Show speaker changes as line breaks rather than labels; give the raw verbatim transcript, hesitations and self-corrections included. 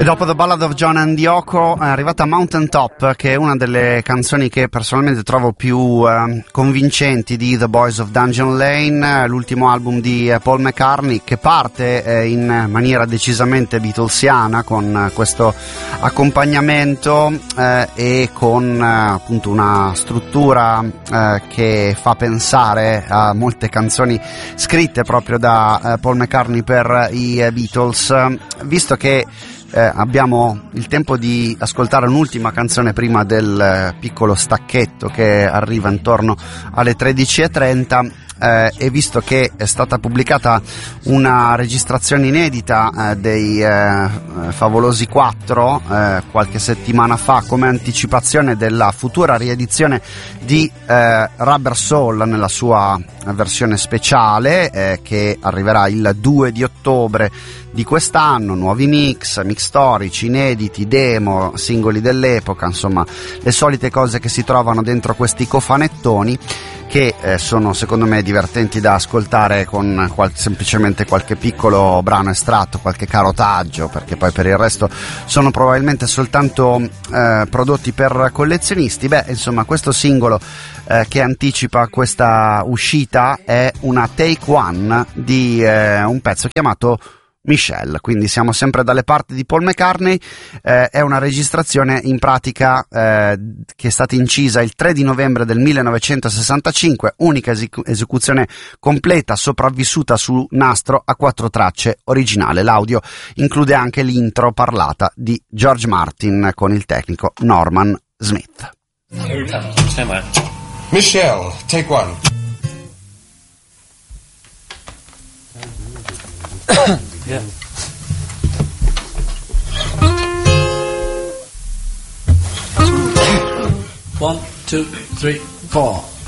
E dopo The Ballad of John and Yoko è arrivata Mountain Top, che è una delle canzoni che personalmente trovo più eh, convincenti di The Boys of Dungeon Lane, l'ultimo album di eh, Paul McCartney, che parte eh, in maniera decisamente beatlesiana con eh, questo accompagnamento eh, e con eh, appunto una struttura eh, che fa pensare a molte canzoni scritte proprio da eh, Paul McCartney per i eh, Beatles. Visto che Eh, abbiamo il tempo di ascoltare un'ultima canzone prima del eh, piccolo stacchetto che arriva intorno alle tredici e trenta, eh, e visto che è stata pubblicata una registrazione inedita eh, dei eh, Favolosi quattro eh, qualche settimana fa come anticipazione della futura riedizione di eh, Rubber Soul nella sua versione speciale eh, che arriverà il due di ottobre di quest'anno, nuovi mix, mix storici, inediti, demo, singoli dell'epoca, insomma le solite cose che si trovano dentro questi cofanettoni che eh, sono secondo me divertenti da ascoltare con qual- semplicemente qualche piccolo brano estratto, qualche carotaggio, perché poi per il resto sono probabilmente soltanto eh, prodotti per collezionisti. Beh, insomma, questo singolo eh, che anticipa questa uscita è una take one di eh, un pezzo chiamato Michelle, quindi siamo sempre dalle parti di Paul McCartney. Eh, è una registrazione in pratica eh, che è stata incisa il tre di novembre del millenovecentosessantacinque, unica esecu- esecuzione completa sopravvissuta su nastro a quattro tracce originale. L'audio include anche l'intro parlata di George Martin con il tecnico Norman Smith.
Michelle, take one.
Yeah. One, two, three, four.